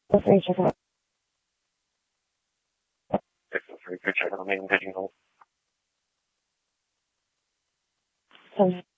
Feel free to check out. Feel free to check out the main video. So